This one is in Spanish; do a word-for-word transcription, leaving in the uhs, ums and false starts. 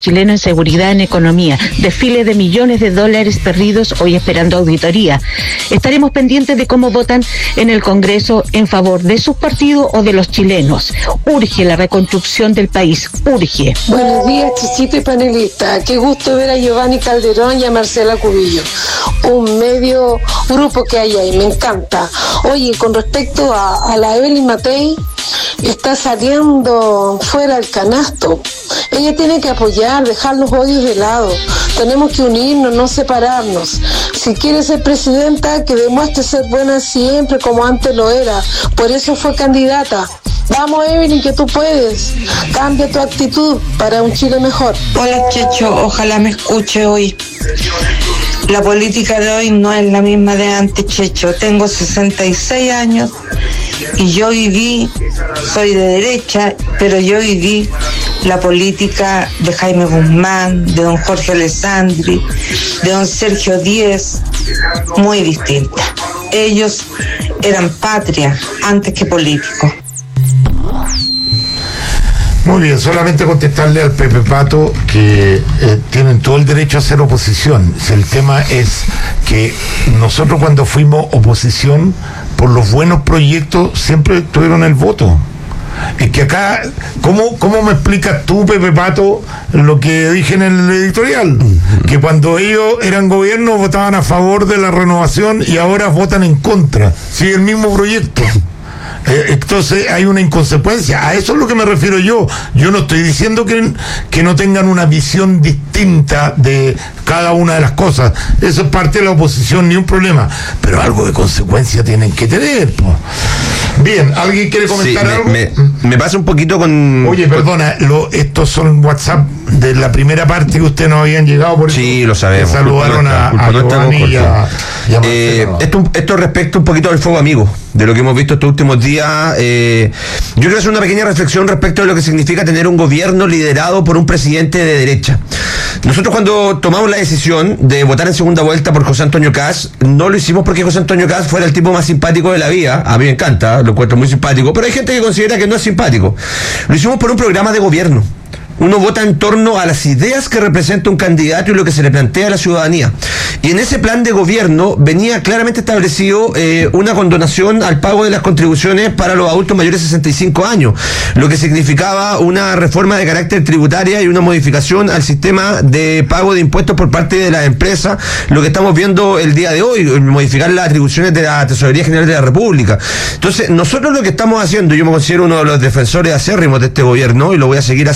chileno en seguridad, en economía, desfile de millones de dólares perdidos hoy esperando auditoría. Estaremos pendientes de cómo votan en el Congreso en favor de sus partidos o de los chilenos. Urge la reconstrucción del país, urge. Buenos días, Chichito y panelista. Qué gusto ver a Giovanni Calderón y a Marcela Cubillo. Un medio grupo que hay ahí, me encanta. Oye, con respecto a, a la Evelyn Matei, está saliendo fuera del canasto. Ella tiene que apoyar, dejar los odios de lado. Tenemos que unirnos, no separarnos. Si quiere ser presidenta, que demuestre ser buena siempre como antes lo era. Por eso fue candidata. Vamos, Evelyn, que tú puedes. Cambia tu actitud para un Chile mejor. Hola, Checho, ojalá me escuche hoy. La política de hoy no es la misma de antes, Checho. Tengo sesenta y seis años y yo viví, soy de derecha, pero yo viví la política de Jaime Guzmán, de don Jorge Alessandri, de don Sergio Díez, muy distinta. Ellos eran patria antes que políticos. Muy bien, solamente contestarle al Pepe Pato que eh, tienen todo el derecho a hacer oposición. El tema es que nosotros cuando fuimos oposición, por los buenos proyectos, siempre tuvieron el voto. Es que acá, ¿cómo, cómo me explicas tú, Pepe Pato, lo que dije en el editorial? Que cuando ellos eran gobierno votaban a favor de la renovación y ahora votan en contra. Sí, el mismo proyecto. Eh, entonces hay una inconsecuencia. A eso es lo que me refiero yo. Yo no estoy diciendo que, que no tengan una visión distinta de cada una de las cosas. Eso es parte de la oposición, ni un problema. Pero algo de consecuencia tienen que tener, po. Bien, ¿alguien quiere comentar sí, me, algo? Me, me pasa un poquito con... Oye, perdona, lo, estos son WhatsApp de la primera parte que ustedes nos habían llegado, por eso sí, lo sabemos. Saludaron a, a Giovanni y a, y a eh, esto, esto respecto un poquito del fuego amigo, de lo que hemos visto estos últimos días. Eh, yo quiero hacer una pequeña reflexión respecto de lo que significa tener un gobierno liderado por un presidente de derecha. Nosotros cuando tomamos la decisión de votar en segunda vuelta por José Antonio Kast, no lo hicimos porque José Antonio Kast fuera el tipo más simpático de la vida. A mí me encanta, lo encuentro muy simpático, pero hay gente que considera que no es simpático. Lo hicimos por un programa de gobierno. Uno vota en torno a las ideas que representa un candidato y lo que se le plantea a la ciudadanía. Y en ese plan de gobierno venía claramente establecido eh, una condonación al pago de las contribuciones para los adultos mayores de sesenta y cinco años, lo que significaba una reforma de carácter tributaria y una modificación al sistema de pago de impuestos por parte de las empresas, lo que estamos viendo el día de hoy, modificar las atribuciones de la Tesorería General de la República. Entonces, nosotros lo que estamos haciendo, yo me considero uno de los defensores acérrimos de este gobierno y lo voy a seguir haciendo,